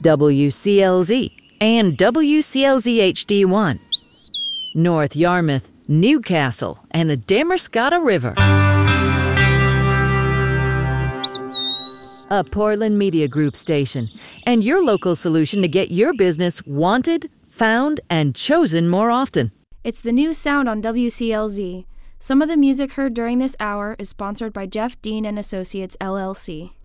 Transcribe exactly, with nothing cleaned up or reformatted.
W C L Z, and W C L Z H D one, North Yarmouth, Newcastle, and the Damerscott River. A Portland Media Group station, and your local solution to get your business wanted, found, and chosen more often. It's the new sound on W C L Z. Some of the music heard during this hour is sponsored by Jeff Dean and Associates, L L C.